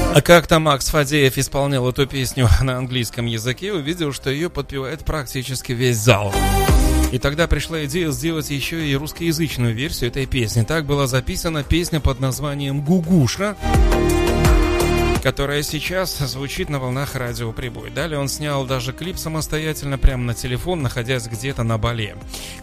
А как-то Макс Фадеев исполнял эту песню на английском языке, увидел, что ее подпевает практически весь зал. И тогда пришла идея сделать еще и русскоязычную версию этой песни. Так была записана песня под названием «Гугуша», которая сейчас звучит на волнах радио «Прибой». Далее он снял даже клип самостоятельно, прямо на телефон, находясь где-то на Бали.